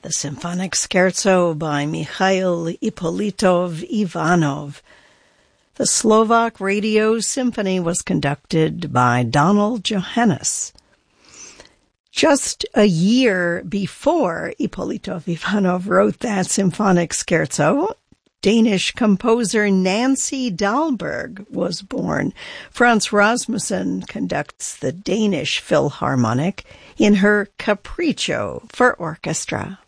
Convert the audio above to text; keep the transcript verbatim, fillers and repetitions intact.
the Symphonic Scherzo by Mikhail Ippolitov Ivanov. The Slovak Radio Symphony was conducted by Donald Johannes. Just a year before Ippolitov Ivanov wrote that Symphonic Scherzo, Danish composer Nancy Dahlberg was born. Frans Rasmussen conducts the Danish Philharmonic in her Capriccio for orchestra.